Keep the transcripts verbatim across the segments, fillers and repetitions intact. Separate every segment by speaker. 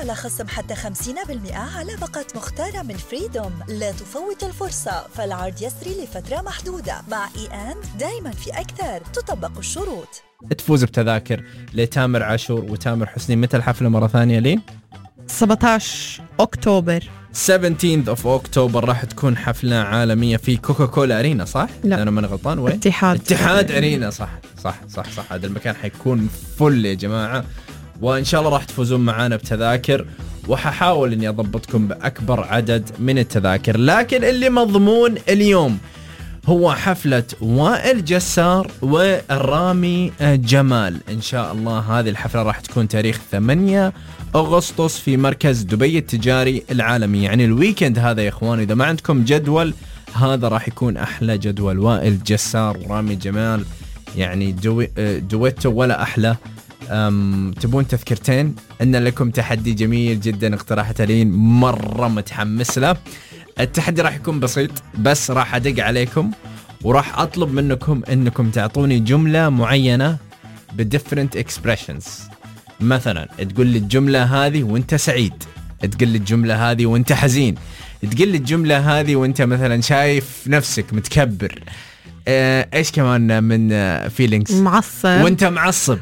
Speaker 1: على خصم حتى خمسين بالمئة على باقة مختارة من فريدوم. لا تفوت الفرصة، فالعرض يسري لفترة محدودة. مع إي أند دايما في أكثر، تطبق الشروط.
Speaker 2: تفوز بتذاكر لتامر عاشور وتامر حسني. متى الحفلة مرة ثانية لين؟
Speaker 3: سبعة عشر أكتوبر.
Speaker 2: سبعتاشر of أكتوبر راح تكون حفلة عالمية في كوكا كولا أرينا، صح؟
Speaker 3: لا
Speaker 2: أنا ما غلطان. وين؟
Speaker 3: اتحاد
Speaker 2: اتحاد أرينا. صح صح صح صح هذا المكان حيكون فل يا جماعة، وإن شاء الله راح تفوزون معانا بتذاكر، وححاول إني أضبطكم بأكبر عدد من التذاكر. لكن اللي مضمون اليوم هو حفلة وائل جسار والرامي جمال. إن شاء الله هذه الحفلة راح تكون تاريخ ثمانية أغسطس في مركز دبي التجاري العالمي. يعني الويكند هذا يا إخوان، إذا ما عندكم جدول هذا راح يكون أحلى جدول. وائل جسار ورامي جمال يعني دويتو ولا أحلى. تبون تذكرتين؟ إن لكم تحدي جميل جدا اقترحته لين، مرة متحمس له. التحدي راح يكون بسيط، بس راح أدق عليكم وراح أطلب منكم إنكم تعطوني جملة معينة بديفرنت expressions. مثلا تقول لي الجملة هذه وانت سعيد، تقول لي الجملة هذه وانت حزين، تقول لي الجملة هذه وانت مثلا شايف نفسك متكبر. اه ايش كمان من feelings؟
Speaker 3: معصب.
Speaker 2: وانت معصب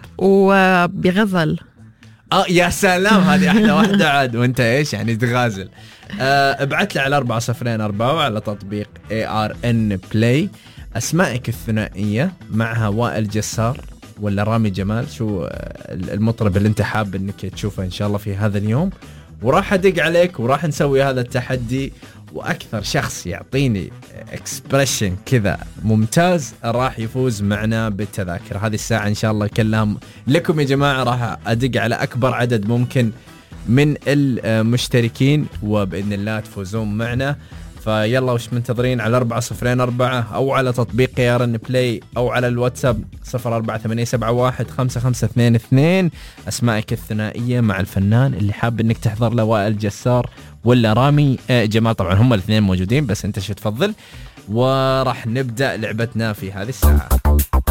Speaker 3: وبغزل.
Speaker 2: اه يا سلام، هذه احلى واحدة عاد. وانت ايش يعني تغازل؟ آه ابعت لي على أربعة صفرين أربعة وعلى تطبيق إيه آر إن Play أسمائك الثنائية معها وائل جسار ولا رامي جمال، شو المطرب اللي انت حاب انك تشوفه ان شاء الله في هذا اليوم، وراح ادق عليك وراح نسوي هذا التحدي. واكثر شخص يعطيني اكسبريشن كذا ممتاز راح يفوز معنا بالتذاكر. هذه الساعة ان شاء الله كلها لكم يا جماعة، راح ادق على اكبر عدد ممكن من المشتركين وبإذن الله تفوزون معنا. فيلا وش منتظرين؟ على أربعة صفرين أربعة أو على تطبيق إيه آر إن Play أو على الواتساب صفر أربعة ثمانية سبعة واحد خمسة خمسة اثنين اثنين أسمائك الثنائية مع الفنان اللي حاب إنك تحضر له، وائل جسار ولا رامي جمال. طبعا هم الاثنين موجودين، بس أنت شو تفضل. وراح نبدأ لعبتنا في هذه الساعة.